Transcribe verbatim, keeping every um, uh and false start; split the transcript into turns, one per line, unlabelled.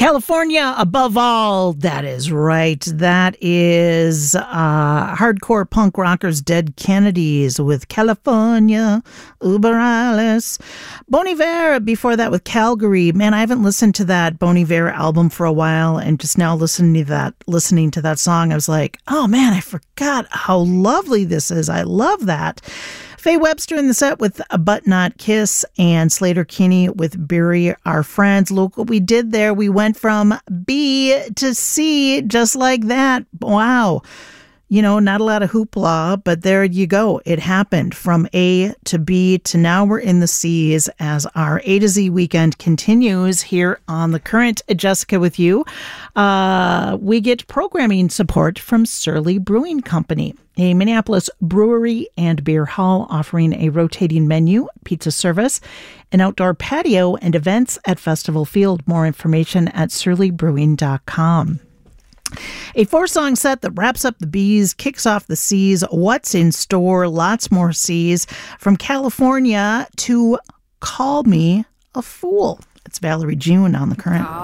California above all. That is right. That is uh, hardcore punk rockers Dead Kennedys with California, Uber Alles. Bon Iver before that with Calgary. Man, I haven't listened to that Bon Iver album for a while, and just now listening to that, listening to that song, I was like, oh man, I forgot how lovely this is. I love that. Faye Webster in the set with a But Not Kiss, and Slater Kinney with Bury Our Friends. Look what we did there. We went from B to C just like that. Wow. You know, not a lot of hoopla, but there you go. It happened from A to B to now we're in the C's as our A to Z weekend continues here on The Current. Jessica with you. Uh, we get programming support from Surly Brewing Company, a Minneapolis brewery and beer hall offering a rotating menu, pizza service, an outdoor patio, and events at Festival Field. More information at surly brewing dot com. A four-song set that wraps up the B's, kicks off the C's. What's in store? Lots more C's. From California to Call Me a Fool. It's Valerie June on The Current.